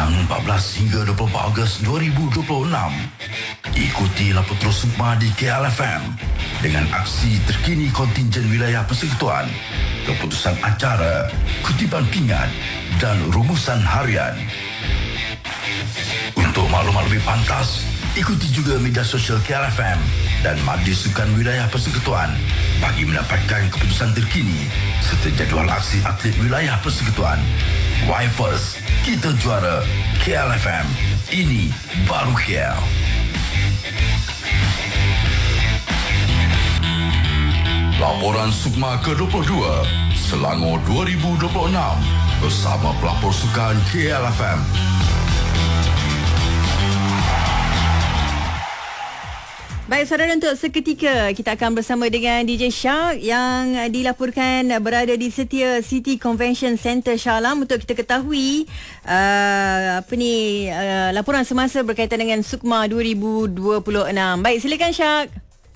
Petang 14 hingga 24 Ogos 2026. Ikuti Lapor Terus Sukma di KLFM dengan aksi terkini kontingen wilayah persekutuan, keputusan acara, kutipan pingat dan rumusan harian. Untuk maklumat lebih pantas, ikuti juga media sosial KLFM dan Majlis Sukan Wilayah Persekutuan bagi mendapatkan keputusan terkini serta jadual aksi atlet wilayah persekutuan. Wipers, kita juara. KLFM, ini baru KL. Laporan Sukma ke-22 Selangor 2026 bersama pelapor sukan KLFM. Baik saudara, untuk seketika kita akan bersama dengan DJ Shark yang dilaporkan berada di Setia City Convention Centre Shah Alam untuk kita ketahui laporan semasa berkaitan dengan Sukma 2026. Baik, silakan Shark.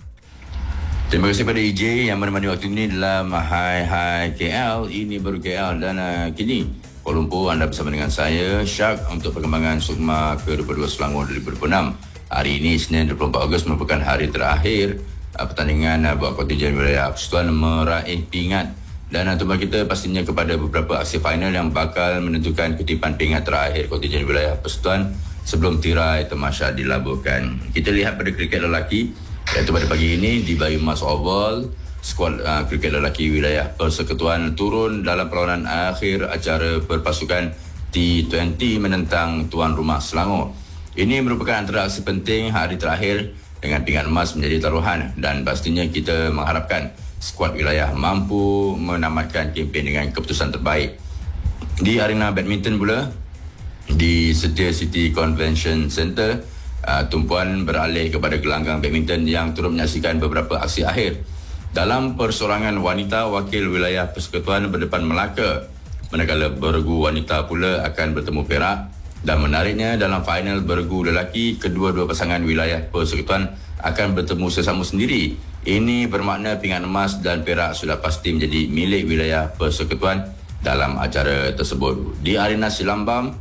Terima kasih kepada EJ yang menemani waktu ini dalam Hai KL, ini baru KL, dan kini Kuala Lumpur anda bersama dengan saya Shark untuk perkembangan Sukma ke-22 Selangor 2026. Hari ini, Senin 24 Ogos, merupakan hari terakhir pertandingan buat kontingen wilayah persekutuan meraih pingat. Dan tumbal kita pastinya kepada beberapa aksi final yang bakal menentukan kutipan pingat terakhir kontingen wilayah persekutuan sebelum tirai tamasya dilaburkan. Kita lihat pada kriket lelaki, iaitu pada pagi ini di Bayumas Oval, skuad kriket lelaki wilayah persekutuan turun dalam perlawanan akhir acara berpasukan T20 menentang tuan rumah Selangor. Ini merupakan antara aksi penting hari terakhir dengan pingat emas menjadi taruhan, dan pastinya kita mengharapkan skuad wilayah mampu menamatkan kempen dengan keputusan terbaik. Di arena badminton pula, di Setia City Convention Centre, tumpuan beralih kepada gelanggang badminton yang turut menyaksikan beberapa aksi akhir. Dalam persorangan wanita, wakil wilayah persekutuan berdepan Melaka, manakala bergu wanita pula akan bertemu Perak. Dan menariknya, dalam final bergu lelaki, kedua-dua pasangan wilayah persekutuan akan bertemu sesama sendiri. Ini bermakna pingat emas dan perak sudah pasti menjadi milik wilayah persekutuan dalam acara tersebut. Di arena Silambam,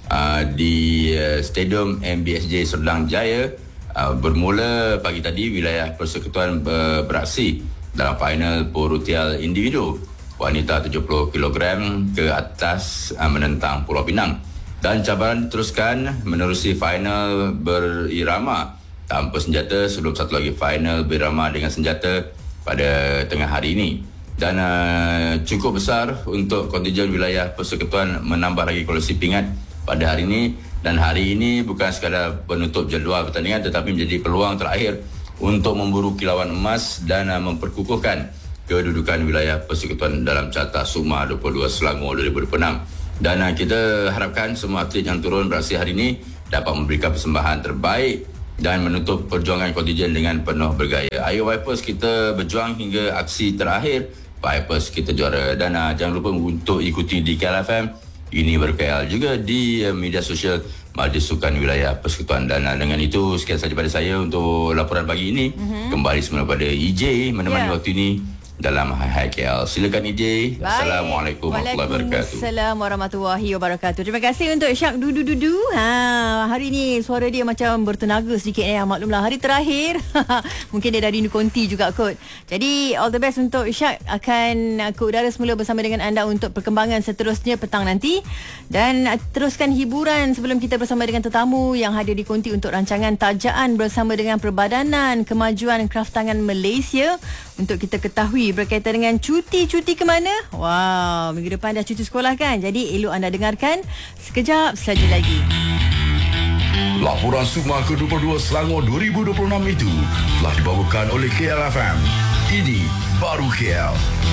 di Stadium MBSJ Serdang Jaya, bermula pagi tadi wilayah persekutuan beraksi dalam final Porutial individu wanita 70 kg ke atas menentang Pulau Pinang. Dan cabaran diteruskan menerusi final berirama tanpa senjata sebelum satu lagi final berirama dengan senjata pada tengah hari ini. Dan cukup besar untuk kontingen wilayah persekutuan menambah lagi koleksi pingat pada hari ini. Dan hari ini bukan sekadar penutup jadual pertandingan, tetapi menjadi peluang terakhir untuk memburu kilauan emas dan memperkukuhkan kedudukan wilayah persekutuan dalam carta Sukma 22 Selangor 2026. Dan kita harapkan semua atlet yang turun beraksi hari ini dapat memberikan persembahan terbaik dan menutup perjuangan kontingen dengan penuh bergaya. Ayo Wipers, kita berjuang hingga aksi terakhir. Wipers, kita juara. Dan jangan lupa untuk ikuti di KLFM, ini baru KL, juga di media sosial Majlis Sukan Wilayah Persekutuan. Dan dengan itu, sekian saja pada saya untuk laporan pagi ini. Kembali semula pada EJ menemani waktu ini dalam Hai KL. Silakan EJ. Assalamualaikum warahmatullahi wabarakatuh. Waalaikumsalam warahmatullahi wabarakatuh. Terima kasih untuk Shark Dudu. Hari ni suara dia macam bertenaga sedikit maklumlah hari terakhir. Mungkin dia dari Nukonti juga kot. Jadi all the best untuk Shark, akan ke udara semula bersama dengan anda untuk perkembangan seterusnya petang nanti. Dan teruskan hiburan sebelum kita bersama dengan tetamu yang hadir di Konti untuk rancangan tajaan bersama dengan Perbadanan Kemajuan Kraftangan Malaysia untuk kita ketahui berkaitan dengan cuti ke mana. Wow, minggu depan dah cuti sekolah kan? Jadi elok anda dengarkan sekejap saja lagi. Laporan Sukma ke-22 Selangor 2026 itu telah dibawakan oleh KLFM. Ini baru KL.